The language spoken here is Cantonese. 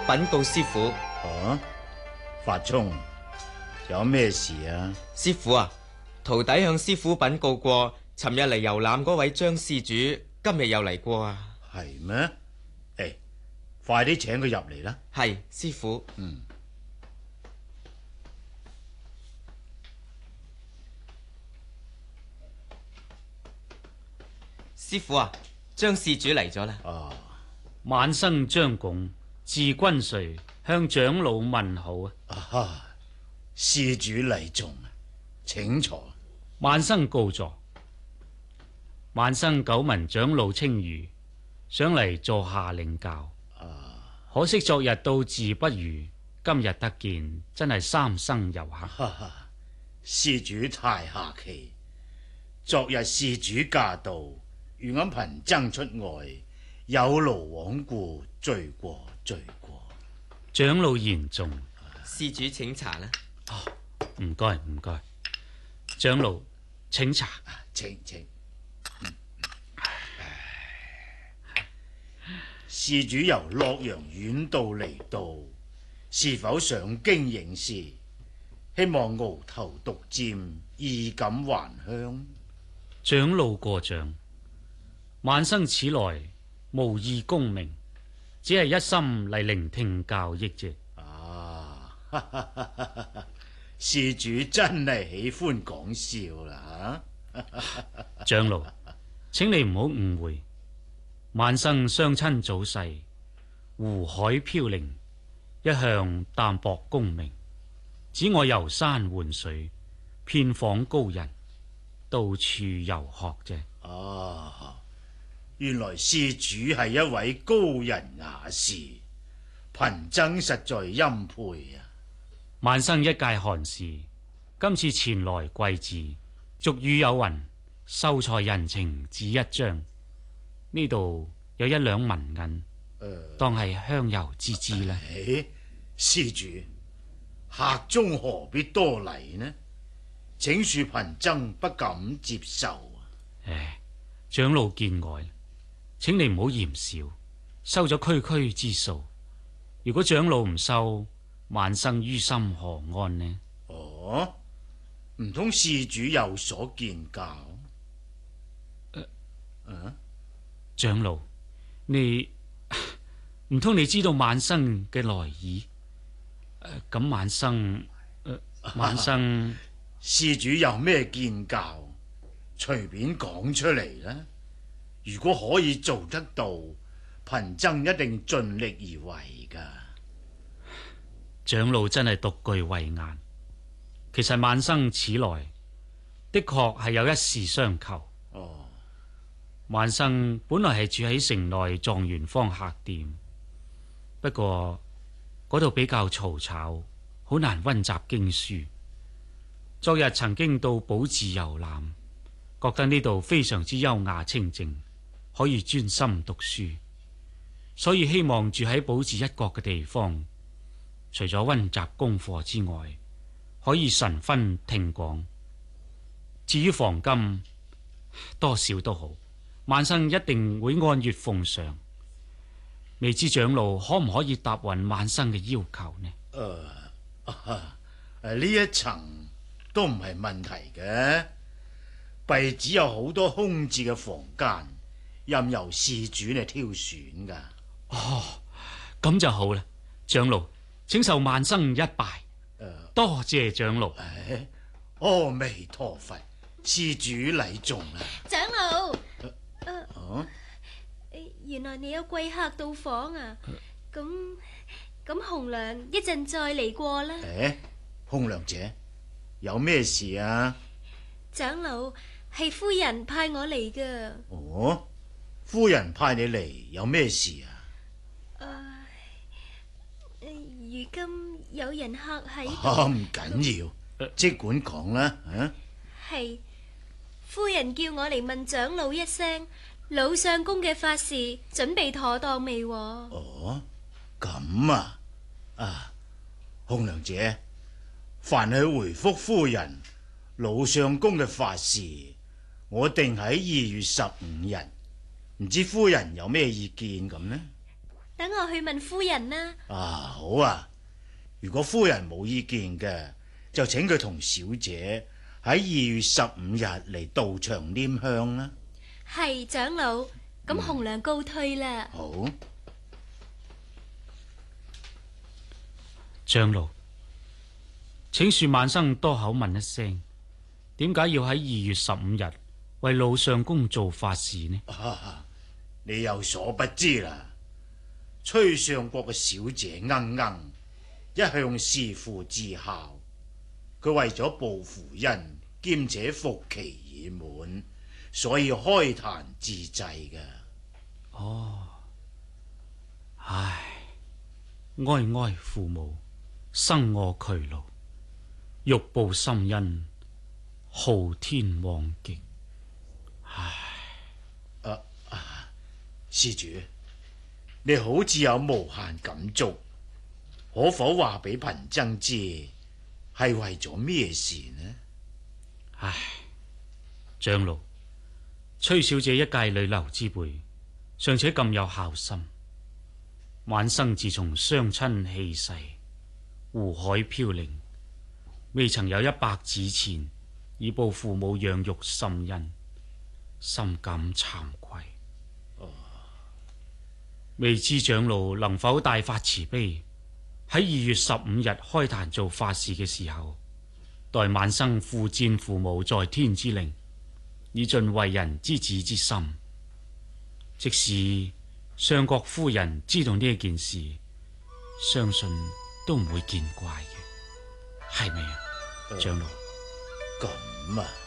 稟告師傅。 法聰，有咩事啊？ 師傅啊，徒弟向師傅稟告過，尋日嚟遊覽嗰位張施主，今日又嚟過啊。 係咩？快啲請佢入嚟啦。 係，師傅。師傅啊，張施主嚟咗啦。 晚生張拱，字君垂，向長老問好啊。 施主禮重，請坐。 晚生告座。晚生久聞長老稱譽，想嚟座下領教。可惜昨日到字不如，今日得見，真係三生有幸。 施主太客氣。昨日施主駕到，如今貧僧出外，有勞枉顧，罪過罪過。 長老言重。 施主請茶啦。 唔該唔該。長老請茶。 請。施主由洛陽遠道嚟到，是否上京應事？希望鰲頭獨占，衣錦還鄉。 長老過獎，晚生此來無意功名，只係一心嚟聆聽教益啫。 施主真係喜歡講笑啦。 長老，請你唔好誤會。晚生雙親早逝，湖海飄零，一向淡薄功名，只我遊山玩水，遍訪高人，到處遊學啫。 原來施主係一位高人雅士，貧僧實在欽佩啊！ 晚生一介寒士，今次前來貴寺，俗語有云：秀才人情只一張。呢度有1兩文銀，當係香油之資啦。 施主，客中何必多禮呢？請恕貧僧不敢接受啊！ 長老見外，請你唔好嫌少，收咗區區之數。如果長老唔收，晚生於心何安呢？ 唔通施主有所見教？ 長老，你唔通你知道晚生嘅來意？咁晚生施主有咩見教，隨便講出嚟啦。如果可以做得到，貧僧一定盡力而為噶。 長老真係獨具慧眼。其實晚生此來的確係有一事相求。晚生本來係住喺城內狀元坊客店，不過嗰度比較嘈吵，好難溫習經書。昨日曾經到寶寺遊覽，覺得呢度非常之優雅清靜，可以專心讀書，所以希望住喺寶寺一角嘅地方，除咗溫習功課之外，可以晨昏聽講。至於房金，多少都好，晚生一定會按月奉上。未知長老可唔可以答允晚生嘅要求呢？ 呢一層都唔係問題嘅，敝寺有好多空置嘅房間，任由施主嚟挑選噶。 咁就好啦，長老，請受晚生一拜。多謝長老。 阿彌陀佛，施主禮重啦。 長老，原來你有貴客到訪啊！咁紅娘一陣再嚟過啦。 紅娘姐，有咩事啊？ 長老，係夫人派我嚟噶。 夫人派你嚟有咩事啊？ 如今有人客喺度。唔緊要，即管講啦。 係夫人叫我嚟問長老一聲，老相公嘅法事準備妥當未？ 咁啊！紅娘姐，凡係回覆夫人，老相公嘅法事，我定喺2月15日，唔知夫人有咩意見咁呢？ 等我去問夫人啦。 好啊，如果夫人冇意見嘅，就請佢同小姐喺2月15日嚟道場拈香啦。 係長老，咁紅娘告退啦。 好， 長老，請恕萬生多口問一聲，點解要喺2月15日為老相公做法事呢？ 你有所不知啦，崔相國嘅小姐鶯鶯一向弑父至孝，佢為咗報父恩，兼且服期已滿，所以開壇自祭嘅。 唉，哀哀父母，生我劬勞，欲報深恩，昊天忘極。 施主，你好似有無限感觸，可否話俾貧僧知，係為咗咩事呢？ 唉，長老，崔小姐一介女流之輩，尚且咁有孝心。晚生自從雙親棄世，湖海飄零，未曾有100紙錢以報父母養育深恩，深感慚愧。未知長老能否大發慈悲，喺2月15日開壇做法事嘅時候，待晚生負薦父母在天之靈，以盡為人之子之心。即使相國夫人知道呢件事，相信都唔會見怪嘅，係咪啊，長老？ 咁啊！